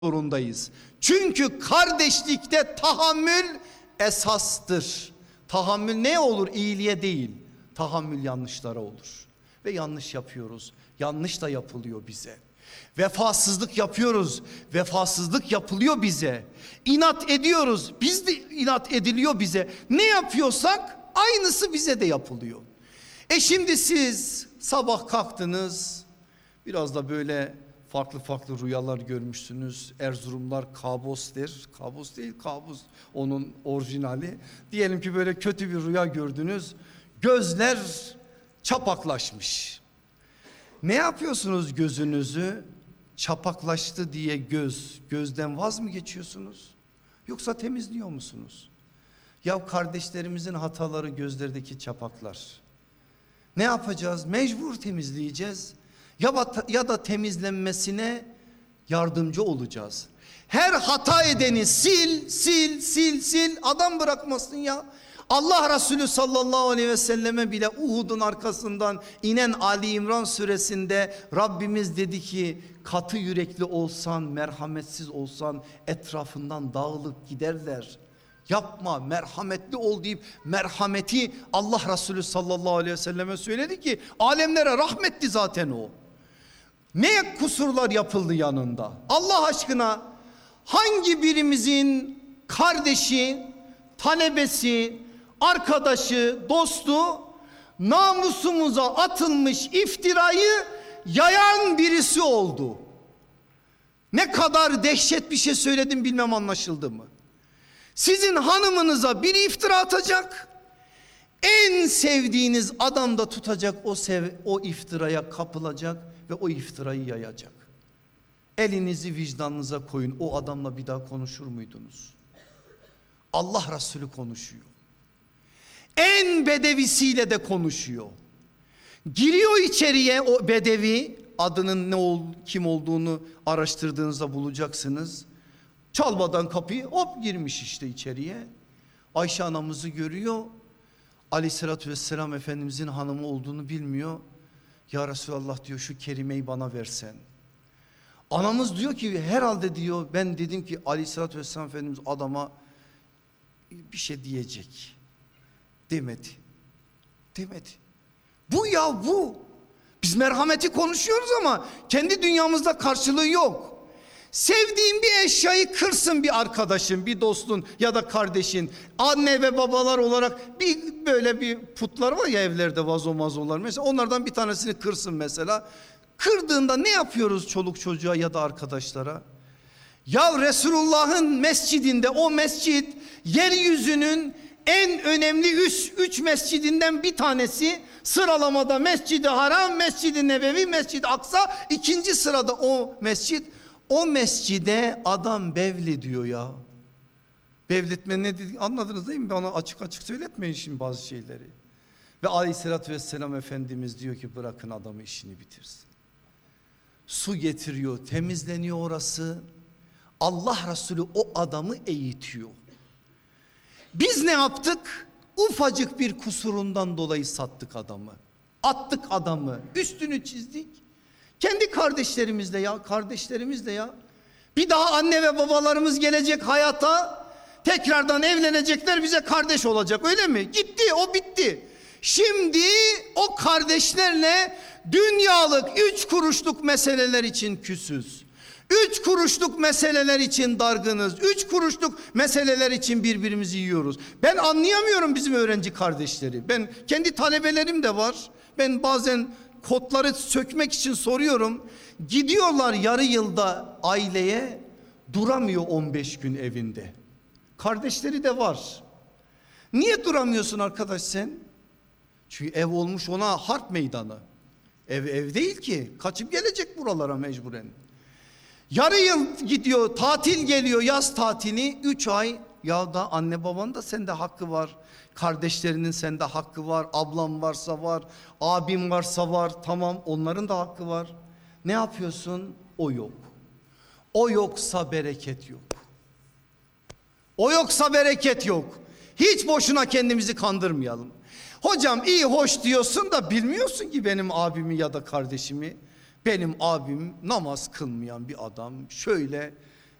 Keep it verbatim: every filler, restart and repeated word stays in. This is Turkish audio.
zorundayız. Çünkü kardeşlikte tahammül esastır. Tahammül ne olur? İyiliğe değil, tahammül yanlışlara olur. Ve yanlış yapıyoruz. Yanlış da yapılıyor bize. Vefasızlık yapıyoruz. Vefasızlık yapılıyor bize. İnat ediyoruz. Biz de inat ediliyor bize. Ne yapıyorsak aynısı bize de yapılıyor. E şimdi siz sabah kalktınız. Biraz da böyle farklı farklı rüyalar görmüşsünüz. Erzurumlar kabus der. Kabus değil, kabus onun orijinali. Diyelim ki böyle kötü bir rüya gördünüz. Gözler çapaklaşmış. Ne yapıyorsunuz gözünüzü? Çapaklaştı diye göz, gözden vaz mı geçiyorsunuz? Yoksa temizliyor musunuz? Ya kardeşlerimizin hataları gözlerdeki çapaklar. Ne yapacağız? Mecbur temizleyeceğiz. Ya, ya da temizlenmesine yardımcı olacağız. Her hata edeni sil, sil, sil, sil. Adam bırakmasın ya. Allah Resulü sallallahu aleyhi ve selleme bile Uhud'un arkasından inen Ali İmran suresinde Rabbimiz dedi ki, katı yürekli olsan, merhametsiz olsan etrafından dağılıp giderler. Yapma, merhametli ol deyip merhameti Allah Resulü sallallahu aleyhi ve selleme söyledi ki alemlere rahmetti zaten o. Ne kusurlar yapıldı yanında? Allah aşkına hangi birimizin kardeşi, talebesi, arkadaşı, dostu namusumuza atılmış iftirayı yayan birisi oldu? Ne kadar dehşet bir şey söyledim bilmem anlaşıldı mı? Sizin hanımınıza bir iftira atacak, en sevdiğiniz adam da tutacak, o, sev, o iftiraya kapılacak ve o iftirayı yayacak. Elinizi vicdanınıza koyun, o adamla bir daha konuşur muydunuz? Allah Resulü konuşuyor. En bedevisiyle de konuşuyor. Giriyor içeriye o bedevi, adının ne ol, kim olduğunu araştırdığınızda bulacaksınız. Çalmadan kapıyı hop girmiş işte içeriye. Ayşe anamızı görüyor. Aleyhissalatü vesselam Efendimizin hanımı olduğunu bilmiyor. Ya Resulallah diyor, şu kerimeyi bana versen. Anamız diyor ki herhalde diyor, ben dedim ki Aleyhissalatü vesselam Efendimiz adama bir şey diyecek. Demedi. Demedi. Bu ya bu. Biz merhameti konuşuyoruz ama kendi dünyamızda karşılığı yok. Sevdiğin bir eşyayı kırsın bir arkadaşın, bir dostun ya da kardeşin. Anne ve babalar olarak bir böyle bir putlar var ya evlerde, vazo mazolar mesela, onlardan bir tanesini kırsın mesela. Kırdığında ne yapıyoruz çoluk çocuğa ya da arkadaşlara? Ya Resulullah'ın mescidinde, o mescit yeryüzünün en önemli üç, üç mescidinden bir tanesi. Sıralamada Mescid-i Haram, Mescid-i Nebevi, Mescid-i Aksa ikinci sırada o mescit. O mescide adam bevli diyor ya. Bevletme ne dedi anladınız değil mi? Bana açık açık söyletmeyin şimdi bazı şeyleri. Ve aleyhissalatü vesselam Efendimiz diyor ki bırakın adamı işini bitirsin. Su getiriyor, temizleniyor orası. Allah Resulü o adamı eğitiyor. Biz ne yaptık? Ufacık bir kusurundan dolayı sattık adamı. Attık adamı, üstünü çizdik. Kendi kardeşlerimizle ya, kardeşlerimizle ya. Bir daha anne ve babalarımız gelecek hayata, tekrardan evlenecekler, bize kardeş olacak, öyle mi? Gitti, o bitti. Şimdi o kardeşlerle dünyalık üç kuruşluk meseleler için küsüz. Üç kuruşluk meseleler için dargınız. Üç kuruşluk meseleler için birbirimizi yiyoruz. Ben anlayamıyorum bizim öğrenci kardeşleri. Ben kendi talebelerim de var. Ben bazen kodları sökmek için soruyorum. Gidiyorlar yarı yılda aileye, duramıyor on beş gün evinde. Kardeşleri de var. Niye duramıyorsun arkadaş sen? Çünkü ev olmuş ona harp meydanı. Ev ev değil ki. Kaçıp gelecek buralara mecburen. Yarı yıl gidiyor, tatil geliyor, yaz tatili, üç ay. Ya da anne babanın da sende hakkı var. Kardeşlerinin sende hakkı var. Ablam varsa var, abim varsa var. Tamam, onların da hakkı var. Ne yapıyorsun? O yok. O yoksa bereket yok. O yoksa bereket yok. Hiç boşuna kendimizi kandırmayalım. Hocam iyi hoş diyorsun da bilmiyorsun ki benim abimi ya da kardeşimi. Benim abim namaz kılmayan bir adam, şöyle